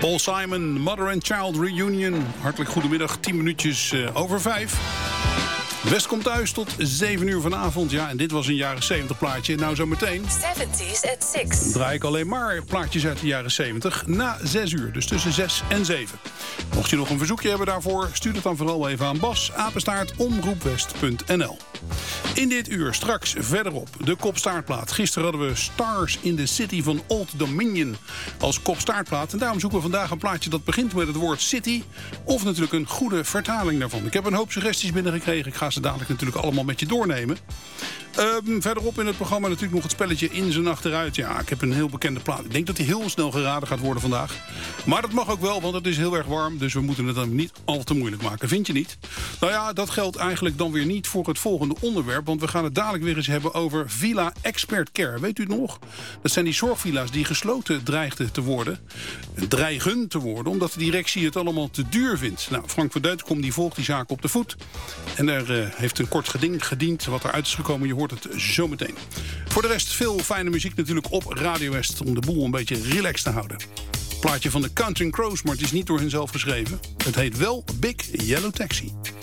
Paul Simon, Mother and Child Reunion. Hartelijk goedemiddag, 10 minuutjes over 5. West komt thuis tot 7 uur vanavond. Ja, en dit was een jaren 70 plaatje. Nou, zo meteen 70s at 6. draai ik alleen maar plaatjes uit de jaren 70 na 6 uur. Dus tussen 6 en 7. Mocht je nog een verzoekje hebben daarvoor, stuur het dan vooral even aan bas@omroepwest.nl. In dit uur straks verderop de kopstaartplaat. Gisteren hadden we Stars in the City van Old Dominion als kopstaartplaat. En daarom zoeken we vandaag een plaatje dat begint met het woord city. Of natuurlijk een goede vertaling daarvan. Ik heb een hoop suggesties binnengekregen. Ik ga ze dadelijk natuurlijk allemaal met je doornemen. Verderop in het programma natuurlijk nog het spelletje In zijn achteruit. Ja, ik heb een heel bekende plaat. Ik denk dat die heel snel geraden gaat worden vandaag. Maar dat mag ook wel, want het is heel erg warm. Dus we moeten het dan niet al te moeilijk maken. Vind je niet? Nou ja, dat geldt eigenlijk dan weer niet voor het volgende onderwerp. Want we gaan het dadelijk weer eens hebben over Villa Expert Care. Weet u het nog? Dat zijn die zorgvilla's die gesloten dreigen te worden. Omdat de directie het allemaal te duur vindt. Nou, Frank van Deutenkom die volgt die zaak op de voet. En daar heeft een kort geding gediend wat eruit is gekomen. Je hoort het zo meteen. Voor de rest veel fijne muziek natuurlijk op Radio West om de boel een beetje relaxed te houden. Plaatje van de Counting Crows, maar het is niet door hen zelf geschreven. Het heet wel Big Yellow Taxi.